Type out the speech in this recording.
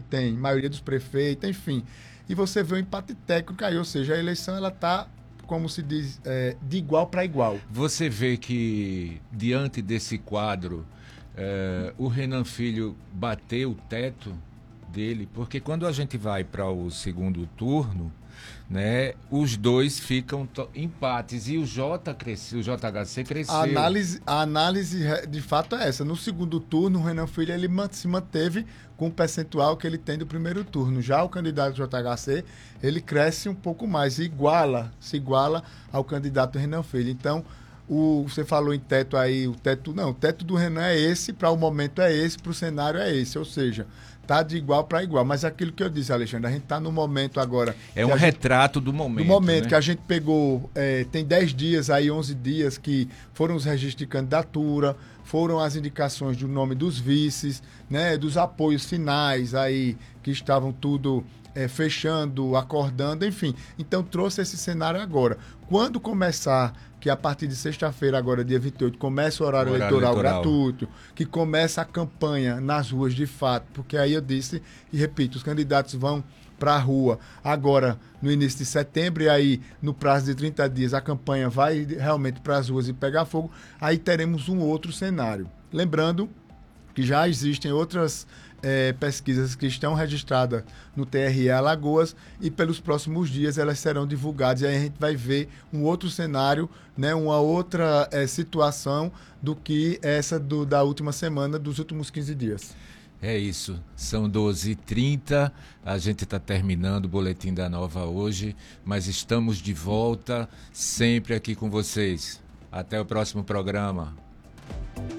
tem maioria dos prefeitos, enfim. E você vê o empate técnico aí, ou seja, a eleição ela está, como se diz, de igual para igual. Você vê que, diante desse quadro, o Renan Filho bateu o teto dele, porque quando a gente vai para o segundo turno, né, os dois ficam empates e o JHC cresceu. A análise de fato é essa. No segundo turno, o Renan Filho ele se manteve com o percentual que ele tem do primeiro turno. Já o candidato JHC, ele cresce um pouco mais, se iguala ao candidato Renan Filho. Então, você falou em teto aí, o teto do Renan é esse, para o momento é esse, para o cenário é esse, ou seja, tá de igual para igual. Mas aquilo que eu disse, Alexandre, a gente está no momento agora... É um retrato do momento. Do momento, né? Que a gente pegou, tem 10 dias, aí 11 dias que foram os registros de candidatura, foram as indicações do nome dos vices, né, dos apoios finais aí, que estavam tudo fechando, acordando, enfim. Então trouxe esse cenário agora. Quando começar, que a partir de sexta-feira, agora dia 28, começa o horário eleitoral gratuito, que começa a campanha nas ruas de fato, porque aí eu disse e repito, os candidatos vão para a rua agora no início de setembro e aí no prazo de 30 dias a campanha vai realmente para as ruas e pegar fogo, aí teremos um outro cenário. Lembrando que já existem outras pesquisas que estão registradas no TRE Alagoas e pelos próximos dias elas serão divulgadas e aí a gente vai ver um outro cenário, né, uma outra situação do que essa da última semana, dos últimos 15 dias. É isso, são 12h30, a gente está terminando o Boletim da Nova hoje, mas estamos de volta sempre aqui com vocês. Até o próximo programa.